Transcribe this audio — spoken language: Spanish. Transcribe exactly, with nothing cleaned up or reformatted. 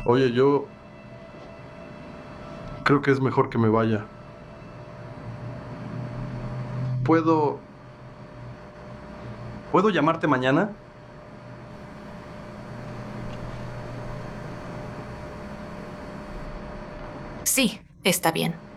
Oye, yo creo que es mejor que me vaya. ¿Puedo... ¿Puedo llamarte mañana? Sí, está bien.